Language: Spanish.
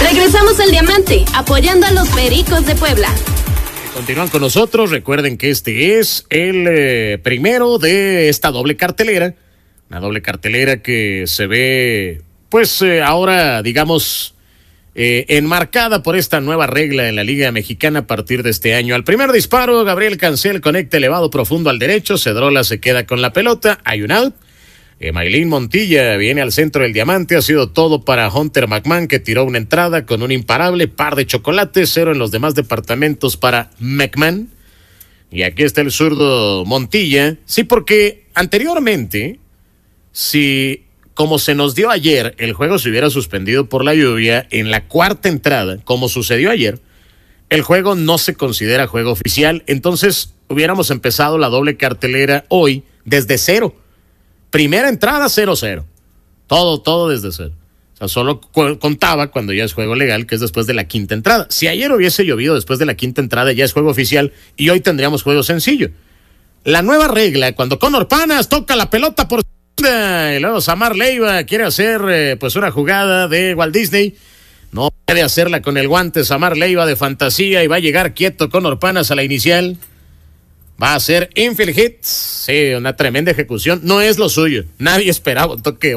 Regresamos al Diamante, apoyando a los Pericos de Puebla. Continúan con nosotros. Recuerden que este es el primero de esta doble cartelera. Una doble cartelera que se ve, pues ahora, digamos, enmarcada por esta nueva regla en la Liga Mexicana a partir de este año. Al primer disparo, Gabriel Cancel conecta elevado profundo al derecho. Cedrola se queda con la pelota. Hay un out. Maylin Montilla viene al centro del Diamante. Ha sido todo para Hunter McMahon, que tiró una entrada con un imparable par de chocolates, 0 en los demás departamentos para McMahon. Y aquí está el zurdo Montilla. Sí, porque anteriormente, si como se nos dio ayer, el juego se hubiera suspendido por la lluvia, en la cuarta entrada, como sucedió ayer, el juego no se considera juego oficial. Entonces hubiéramos empezado la doble cartelera hoy desde cero. Primera entrada 0-0. Todo desde cero. O sea, solo contaba cuando ya es juego legal, que es después de la quinta entrada. Si ayer hubiese llovido después de la quinta entrada, ya es juego oficial y hoy tendríamos juego sencillo. La nueva regla, cuando Conor Panas toca la pelota por y luego Samar Leiva quiere hacer pues una jugada de Walt Disney, no puede hacerla con el guante Samar Leiva de fantasía y va a llegar quieto Conor Panas a la inicial. Va a ser infield hit. Sí, una tremenda ejecución. No es lo suyo. Nadie esperaba un toque